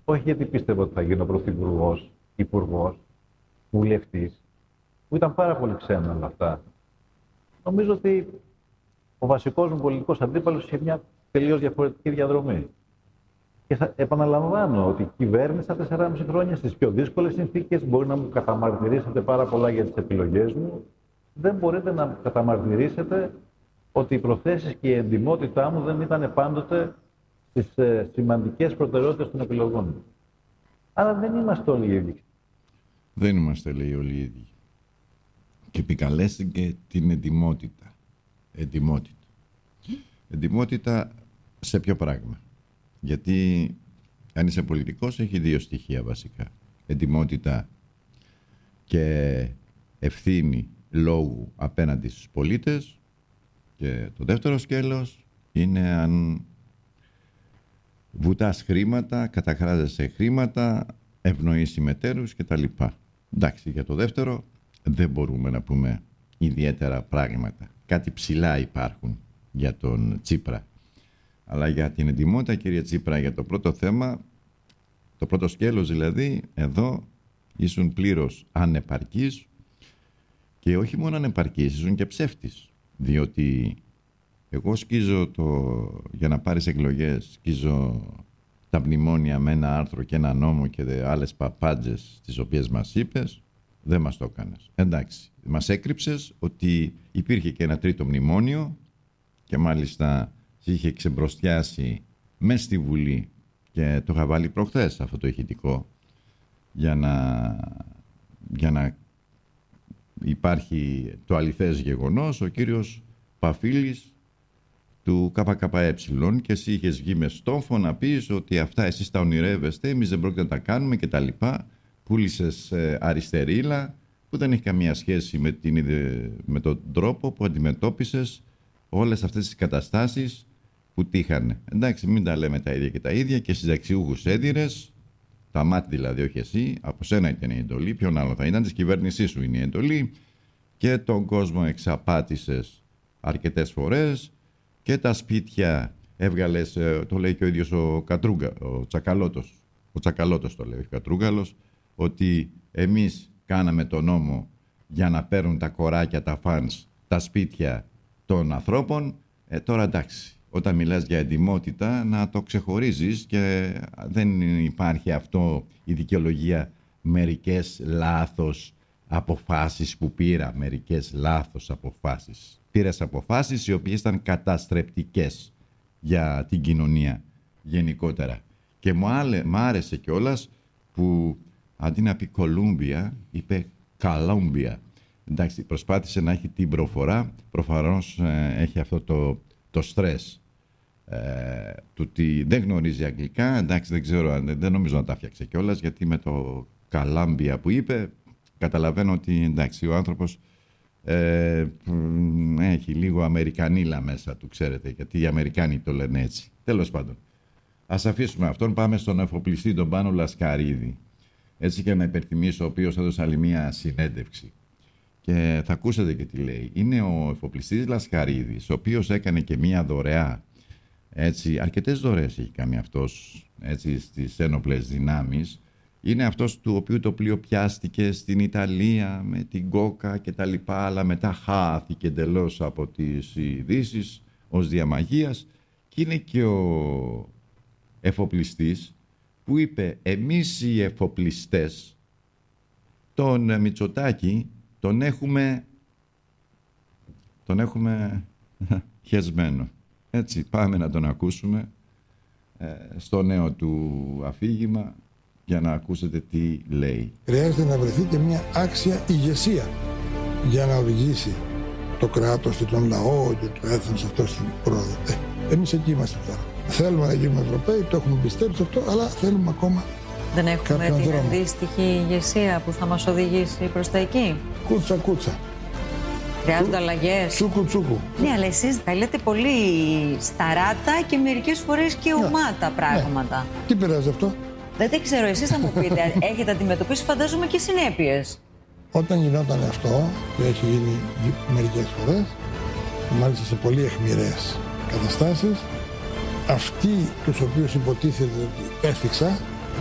Όχι γιατί πίστευα ότι θα γίνω πρωθυπουργός, υπουργός, βουλευτής, που ήταν πάρα πολύ ξένα όλα αυτά. Νομίζω ότι ο βασικός μου πολιτικός αντίπαλος είχε μια τελείως διαφορετική διαδρομή. Και επαναλαμβάνω ότι κυβέρνησα 4,5 χρόνια στις πιο δύσκολες συνθήκες. Μπορεί να μου καταμαρτυρήσετε πάρα πολλά για τις επιλογές μου. Δεν μπορείτε να καταμαρτυρήσετε ότι οι προθέσεις και η εντιμότητά μου δεν ήταν πάντοτε στις σημαντικές προτεραιότητες των επιλογών μου. Άρα δεν είμαστε όλοι οι ίδιοι. Δεν είμαστε, λέει, όλοι οι ίδιοι. Και επικαλέστηκε την εντιμότητα. Εντιμότητα σε ποιο πράγμα? Γιατί αν είσαι πολιτικός έχει δύο στοιχεία βασικά. Εντιμότητα και ευθύνη λόγου απέναντι στους πολίτες, και το δεύτερο σκέλος είναι αν βουτάς χρήματα, καταχράζεσαι χρήματα, ευνοείς συμμετέρους κτλ. Εντάξει, για το δεύτερο δεν μπορούμε να πούμε ιδιαίτερα πράγματα. Κάτι ψηλά υπάρχουν για τον Τσίπρα. Αλλά για την εντιμότητα, κύριε Τσίπρα, για το πρώτο θέμα, το πρώτο σκέλος δηλαδή, εδώ ήσουν πλήρως ανεπαρκής, και όχι μόνο ανεπαρκής, ήσουν και ψεύτης. Διότι εγώ σκίζω για να πάρεις εκλογές, σκίζω τα μνημόνια με ένα άρθρο και ένα νόμο και άλλες παπάντζες τις οποίες μας είπες, δεν μας το έκανες. Εντάξει, μας έκρυψες ότι υπήρχε και ένα τρίτο μνημόνιο και μάλιστα είχε ξεμπροστιάσει μες στη Βουλή, και το είχα βάλει προχθές αυτό το ηχητικό για να υπάρχει το αληθές γεγονός. Ο κύριος Παφίλης του ΚΚΕ, και εσύ είχες βγει με στόφο να πεις ότι αυτά εσείς τα ονειρεύεστε, εμείς δεν πρόκειται να τα κάνουμε και τα λοιπά. Πούλησες αριστερίλα που δεν έχει καμία σχέση με τον τρόπο που αντιμετώπισες όλες αυτές τις καταστάσεις που τύχανε. Εντάξει, μην τα λέμε τα ίδια και τα ίδια, και συνταξιούχους έδιρες, τα μάτια δηλαδή, όχι εσύ, από σένα ήταν η εντολή, ποιον άλλο θα ήταν, της κυβέρνησής σου είναι η εντολή, και τον κόσμο εξαπάτησες αρκετές φορές, και τα σπίτια έβγαλες, το λέει και ο ίδιος ο Τσακαλώτος το λέει, ο Κατρούγκαλος, ότι εμείς κάναμε τον νόμο για να παίρνουν τα κοράκια, τα φανς, τα σπίτια των ανθρώπων. Τώρα εντάξει, όταν μιλάς για εντιμότητα να το ξεχωρίζεις, και δεν υπάρχει αυτό η δικαιολογία μερικές λάθος αποφάσεις που πήρα, μερικές λάθος αποφάσεις. Πήρες αποφάσεις οι οποίες ήταν καταστρεπτικές για την κοινωνία γενικότερα. Και μου άρεσε κιόλας που αντί να πει Κολούμπια, είπε Καλούμπια. Εντάξει, προσπάθησε να έχει την προφορά, προφανώς έχει αυτό το στρες του ότι δεν γνωρίζει αγγλικά. Εντάξει, δεν ξέρω, δεν νομίζω να τα φτιάξε κιόλας, γιατί με το Καλάμπια που είπε καταλαβαίνω ότι εντάξει, ο άνθρωπος έχει λίγο αμερικανίλα μέσα του, ξέρετε, γιατί οι Αμερικάνοι το λένε έτσι. Τέλος πάντων, ας αφήσουμε αυτόν, πάμε στον εφοπλιστή τον Πάνο Λασκαρίδη. Έτσι, και να υπενθυμίσω, ο οποίος έδωσε άλλη μία συνέντευξη. Και θα ακούσετε και τι λέει. Είναι ο εφοπλιστής Λασκαρίδης, ο οποίος έκανε και μία δωρεά. Έτσι, αρκετές δωρεές έχει κάνει αυτός, έτσι, στις ένοπλες δυνάμεις. Είναι αυτός του οποίου το πλοίο πιάστηκε στην Ιταλία με την κόκα και τα λοιπά, αλλά μετά χάθηκε εντελώς από τις ειδήσεις ως διαμαγείας. Και είναι και ο εφοπλιστής που είπε, εμείς οι εφοπλιστές τον Μητσοτάκη τον έχουμε χεσμένο. Έτσι, πάμε να τον ακούσουμε στο νέο του αφήγημα για να ακούσετε τι λέει. Χρειάζεται να βρεθεί και μια άξια ηγεσία για να οδηγήσει το κράτος και τον λαό και το έθνος αυτό στην πρόοδο. Εμείς εκεί είμαστε τώρα. Θέλουμε να γίνουμε Ευρωπαίοι, το έχουμε πιστέψει αυτό, αλλά θέλουμε ακόμα. Δεν έχουμε την αντίστοιχη ηγεσία που θα μας οδηγήσει προς τα εκεί. Κούτσα. Χρειάζονται αλλαγές. Τσούκου. Ναι, αλλά εσείς τα λέτε πολύ σταράτα και μερικές φορές και ομάτα πράγματα. Ναι. Τι πειράζει αυτό? Δεν ξέρω, εσείς θα μου πείτε, έχετε αντιμετωπίσει φαντάζομαι και συνέπειες. Όταν γινόταν αυτό, που έχει γίνει μερικές φορές, μάλιστα σε πολύ αιχμηρές καταστάσεις, αυτοί τους οποίους υποτίθεται ότι έφυξα,